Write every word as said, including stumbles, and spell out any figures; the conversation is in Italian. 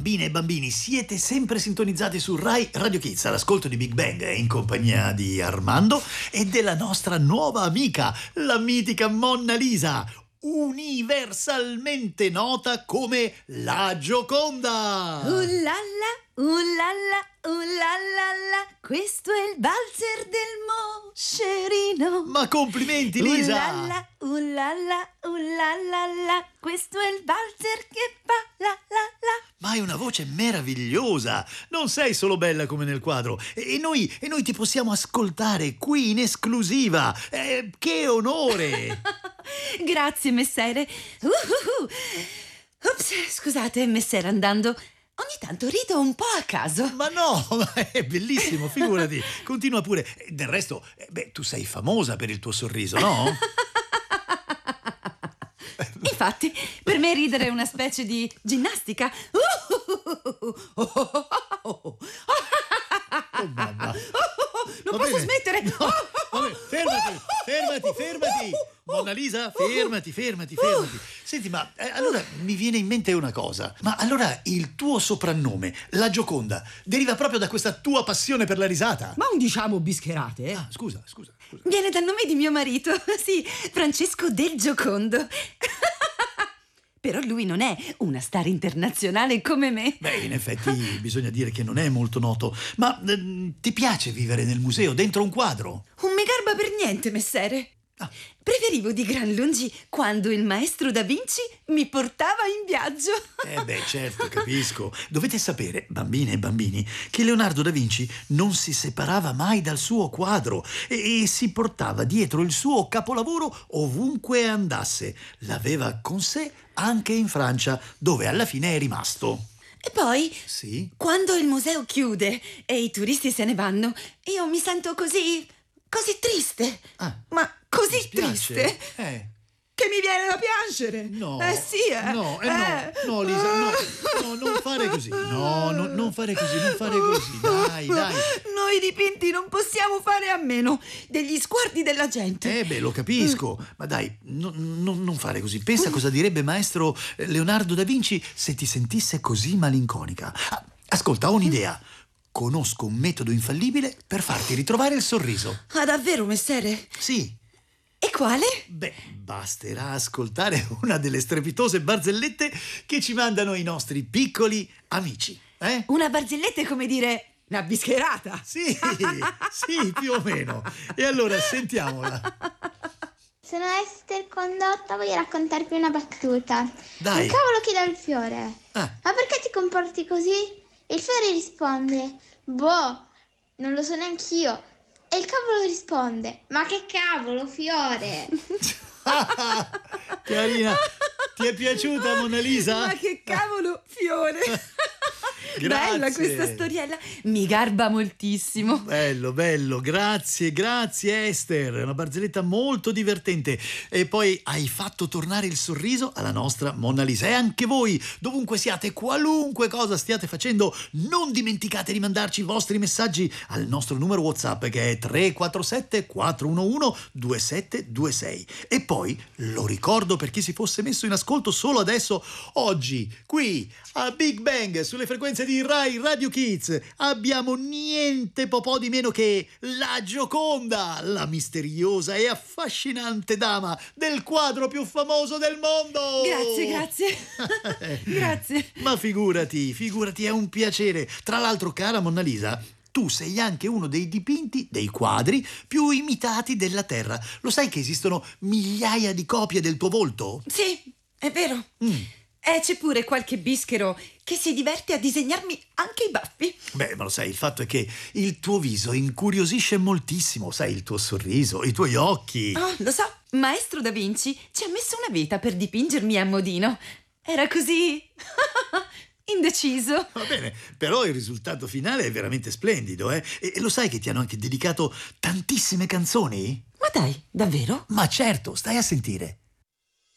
bambine e bambini, siete sempre sintonizzati su Rai Radio Kids all'ascolto di Big Bang in compagnia di Armando e della nostra nuova amica, la mitica Monna Lisa, universalmente nota come la Gioconda. Uh la la, uh la la, uh la la la, questo è il valzer del moscerino. Ma complimenti, Lisa! Uh la la, uh la la, uh la la la, questo è il valzer che fa la la la. Ma hai una voce meravigliosa, non sei solo bella come nel quadro, e noi, e noi ti possiamo ascoltare qui in esclusiva. Eh, che onore! Grazie, messere. Uh, uh, uh. Ops, scusate, messere andando. Ogni tanto rido un po' a caso. Ma no, ma è bellissimo, figurati. Continua pure. Del resto, eh, beh, tu sei famosa per il tuo sorriso, no? Infatti, per me ridere è una specie di ginnastica. Oh, mamma. Non Va posso bene. smettere. No, vabbè, fermati, fermati, fermati. Monna Lisa, fermati, fermati, fermati. Senti, ma eh, allora mi viene in mente una cosa. Ma allora il tuo soprannome, la Gioconda, deriva proprio da questa tua passione per la risata? Ma non diciamo bischerate, eh? Ah, scusa, scusa, scusa. Viene dal nome di mio marito, sì, Francesco del Giocondo. Però lui non è una star internazionale come me. Beh, in effetti bisogna dire che non è molto noto. Ma eh, ti piace vivere nel museo, dentro un quadro? Non mi garba per niente, messere. Ah. Preferivo di gran lungi quando il maestro da Vinci mi portava in viaggio. Eh beh, certo, capisco. Dovete sapere, bambine e bambini, che Leonardo da Vinci non si separava mai dal suo quadro e, e si portava dietro il suo capolavoro ovunque andasse. L'aveva con sé anche in Francia, dove alla fine è rimasto. E poi, Sì? quando il museo chiude e i turisti se ne vanno, io mi sento così, così triste. Ah, Ma così mi spiace. triste Eh. che mi viene da piangere. No, Eh sì, eh. no, eh, Eh. no, no, Lisa, no, no, non fare così, no, no, non fare così, non fare così, dai, dai. Noi dipinti non possiamo fare a meno degli sguardi della gente. Eh beh, lo capisco, ma dai, no- no- non fare così. Pensa cosa direbbe maestro Leonardo da Vinci se ti sentisse così malinconica. Ah, ascolta, ho un'idea. Conosco un metodo infallibile per farti ritrovare il sorriso. Ah, davvero, messere? Sì. E quale? Beh, basterà ascoltare una delle strepitose barzellette che ci mandano i nostri piccoli amici. Eh? Una barzelletta è come dire una bischerata. Sì, sì, più o meno. E allora sentiamola. Sono Esther Condotta, voglio raccontarvi una battuta. Dai. Un cavolo chiede al fiore: Ah. ma perché ti comporti così? E il fiore risponde: boh, non lo so neanch'io. E il cavolo risponde: ma che cavolo, fiore? Carina, ti è piaciuta, Monna Lisa? Ma che cavolo, fiore. Grazie. Bella questa storiella, mi garba moltissimo. Bello, bello, grazie, grazie Esther, è una barzelletta molto divertente. E poi hai fatto tornare il sorriso alla nostra Monna Lisa. E anche voi, dovunque siate, qualunque cosa stiate facendo, non dimenticate di mandarci i vostri messaggi al nostro numero WhatsApp, che è tre quattro sette quattro uno uno due sette due sei. E poi, lo ricordo per chi si fosse messo in ascolto solo adesso, oggi, qui a Big Bang, sulle frequenze di Rai Radio Kids, abbiamo niente po' po' di meno che la Gioconda, la misteriosa e affascinante dama del quadro più famoso del mondo. Grazie, grazie. Grazie. Ma figurati, figurati, è un piacere. Tra l'altro, cara Monna Lisa, tu sei anche uno dei dipinti, dei quadri più imitati della Terra. Lo sai che esistono migliaia di copie del tuo volto? Sì, è vero. Mm. E c'è pure qualche bischero che si diverte a disegnarmi anche i baffi. Beh, ma lo sai, il fatto è che il tuo viso incuriosisce moltissimo, sai, il tuo sorriso, i tuoi occhi. Oh, lo so, maestro da Vinci ci ha messo una vita per dipingermi a modino. Era così indeciso. Va bene, però il risultato finale è veramente splendido, eh? E, e lo sai che ti hanno anche dedicato tantissime canzoni? Ma dai, davvero? Ma certo, stai a sentire.